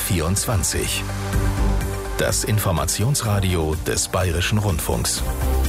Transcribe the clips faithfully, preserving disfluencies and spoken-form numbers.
vierundzwanzig. Das Informationsradio des Bayerischen Rundfunks.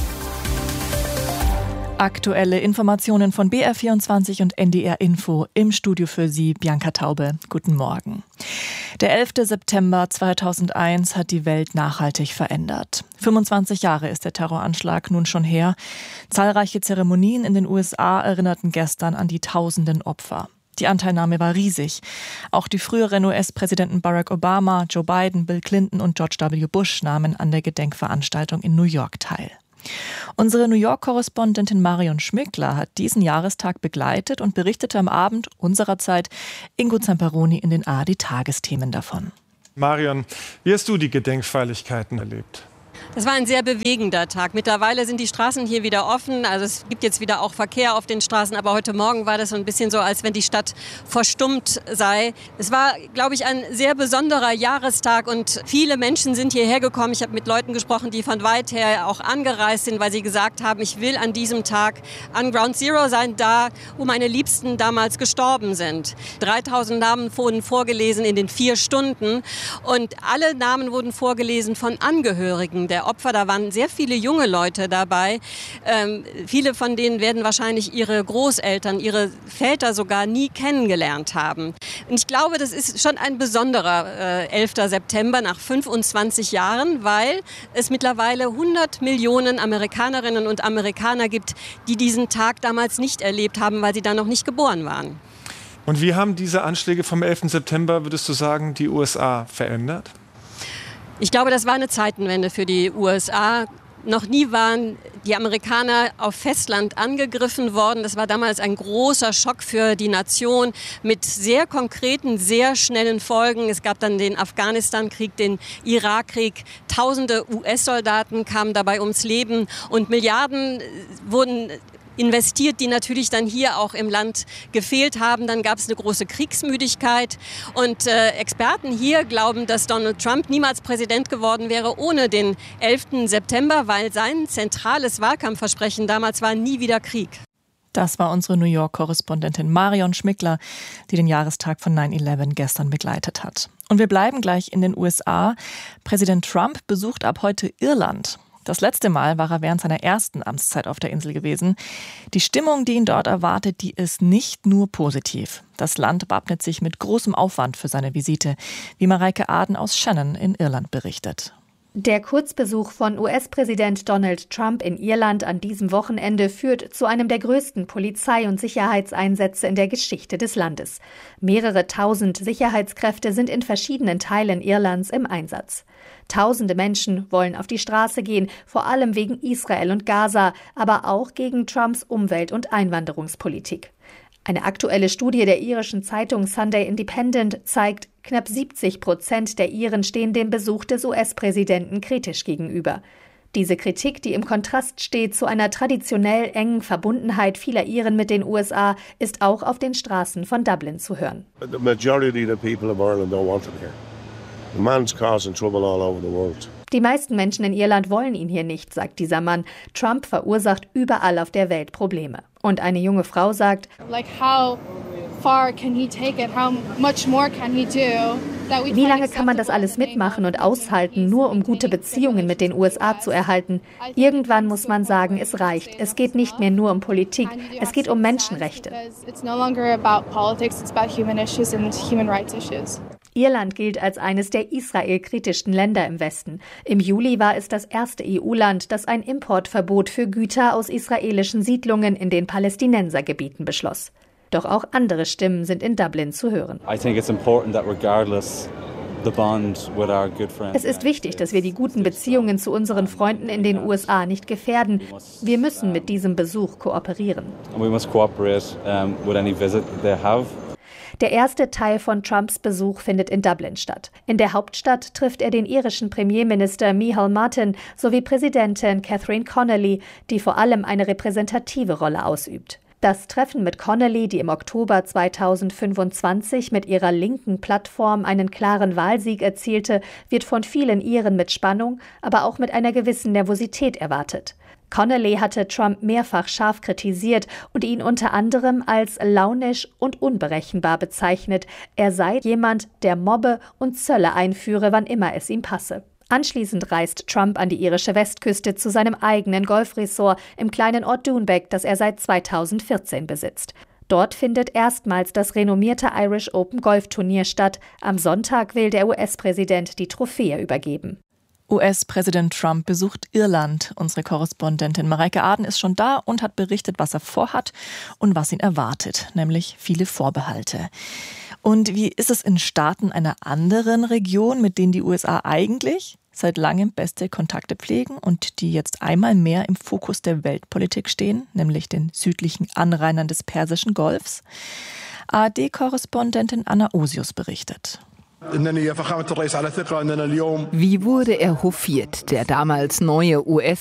Aktuelle Informationen von B R vierundzwanzig und N D R Info. Im Studio für Sie Bianca Taube. Guten Morgen. Der elfte September zweitausendeins hat die Welt nachhaltig verändert. fünfundzwanzig Jahre ist der Terroranschlag nun schon her. Zahlreiche Zeremonien in den U S A erinnerten gestern an die tausenden Opfer. Die Anteilnahme war riesig. Auch die früheren U S-Präsidenten Barack Obama, Joe Biden, Bill Clinton und George W. Bush nahmen an der Gedenkveranstaltung in New York teil. Unsere New York-Korrespondentin Marion Schmickler hat diesen Jahrestag begleitet und berichtete am Abend unserer Zeit Ingo Zamperoni in den A R D-Tagesthemen davon. Marion, wie hast du die Gedenkfeierlichkeiten erlebt? Das war ein sehr bewegender Tag. Mittlerweile sind die Straßen hier wieder offen. Also es gibt jetzt wieder auch Verkehr auf den Straßen. Aber heute Morgen war das so ein bisschen so, als wenn die Stadt verstummt sei. Es war, glaube ich, ein sehr besonderer Jahrestag. Und viele Menschen sind hierher gekommen. Ich habe mit Leuten gesprochen, die von weit her auch angereist sind, weil sie gesagt haben, ich will an diesem Tag an Ground Zero sein, da, wo meine Liebsten damals gestorben sind. dreitausend Namen wurden vorgelesen in den vier Stunden. Und alle Namen wurden vorgelesen von Angehörigen der Opfer. Da waren sehr viele junge Leute dabei. Ähm, viele von denen werden wahrscheinlich ihre Großeltern, ihre Väter sogar nie kennengelernt haben. Und ich glaube, das ist schon ein besonderer äh, elfter September nach fünfundzwanzig Jahren, weil es mittlerweile hundert Millionen Amerikanerinnen und Amerikaner gibt, die diesen Tag damals nicht erlebt haben, weil sie da noch nicht geboren waren. Und wie haben diese Anschläge vom elften September, würdest du sagen, die U S A verändert? Ich glaube, das war eine Zeitenwende für die U S A. Noch nie waren die Amerikaner auf Festland angegriffen worden. Das war damals ein großer Schock für die Nation mit sehr konkreten, sehr schnellen Folgen. Es gab dann den Afghanistan-Krieg, den Irakkrieg. Tausende U S-Soldaten kamen dabei ums Leben und Milliarden wurden investiert, die natürlich dann hier auch im Land gefehlt haben. Dann gab es eine große Kriegsmüdigkeit. Und äh, Experten hier glauben, dass Donald Trump niemals Präsident geworden wäre ohne den elften September, weil sein zentrales Wahlkampfversprechen damals war, nie wieder Krieg. Das war unsere New York-Korrespondentin Marion Schmickler, die den Jahrestag von neun elf gestern begleitet hat. Und wir bleiben gleich in den U S A. Präsident Trump besucht ab heute Irland. Das letzte Mal war er während seiner ersten Amtszeit auf der Insel gewesen. Die Stimmung, die ihn dort erwartet, die ist nicht nur positiv. Das Land wappnet sich mit großem Aufwand für seine Visite, wie Mareike Aden aus Shannon in Irland berichtet. Der Kurzbesuch von U S-Präsident Donald Trump in Irland an diesem Wochenende führt zu einem der größten Polizei- und Sicherheitseinsätze in der Geschichte des Landes. Mehrere tausend Sicherheitskräfte sind in verschiedenen Teilen Irlands im Einsatz. Tausende Menschen wollen auf die Straße gehen, vor allem wegen Israel und Gaza, aber auch gegen Trumps Umwelt- und Einwanderungspolitik. Eine aktuelle Studie der irischen Zeitung Sunday Independent zeigt, knapp siebzig Prozent der Iren stehen dem Besuch des U S-Präsidenten kritisch gegenüber. Diese Kritik, die im Kontrast steht zu einer traditionell engen Verbundenheit vieler Iren mit den U S A, ist auch auf den Straßen von Dublin zu hören. The majority of the people of Ireland don't want him here. The man's causing trouble all over the world. Die meisten Menschen in Irland wollen ihn hier nicht, sagt dieser Mann. Trump verursacht überall auf der Welt Probleme. Und eine junge Frau sagt, like how far can he take it? How much more can he do? Wie lange kann man das alles mitmachen und aushalten, nur um gute Beziehungen mit den U S A zu erhalten? Irgendwann muss man sagen, es reicht. Es geht nicht mehr nur um Politik, es geht um Menschenrechte. Irland gilt als eines der israelkritischsten Länder im Westen. Im Juli war es das erste E U-Land, das ein Importverbot für Güter aus israelischen Siedlungen in den Palästinensergebieten beschloss. Doch auch andere Stimmen sind in Dublin zu hören. Es ist wichtig, dass wir die guten Beziehungen zu unseren Freunden in den U S A nicht gefährden. Wir müssen mit diesem Besuch kooperieren. Der erste Teil von Trumps Besuch findet in Dublin statt. In der Hauptstadt trifft er den irischen Premierminister Micheál Martin sowie Präsidentin Catherine Connolly, die vor allem eine repräsentative Rolle ausübt. Das Treffen mit Connolly, die im Oktober zweitausendfünfundzwanzig mit ihrer linken Plattform einen klaren Wahlsieg erzielte, wird von vielen Iren mit Spannung, aber auch mit einer gewissen Nervosität erwartet. Connolly hatte Trump mehrfach scharf kritisiert und ihn unter anderem als launisch und unberechenbar bezeichnet. Er sei jemand, der mobbe und Zölle einführe, wann immer es ihm passe. Anschließend reist Trump an die irische Westküste zu seinem eigenen Golfresort im kleinen Ort Doonbeg, das er seit zweitausendvierzehn besitzt. Dort findet erstmals das renommierte Irish Open Golfturnier statt. Am Sonntag will der U S-Präsident die Trophäe übergeben. U S-Präsident Trump besucht Irland. Unsere Korrespondentin Mareike Aden ist schon da und hat berichtet, was er vorhat und was ihn erwartet, nämlich viele Vorbehalte. Und wie ist es in Staaten einer anderen Region, mit denen die U S A eigentlich seit langem beste Kontakte pflegen und die jetzt einmal mehr im Fokus der Weltpolitik stehen, nämlich den südlichen Anrainern des Persischen Golfs? A R D-Korrespondentin Anna Osius berichtet. Wie wurde er hofiert, der damals neue U S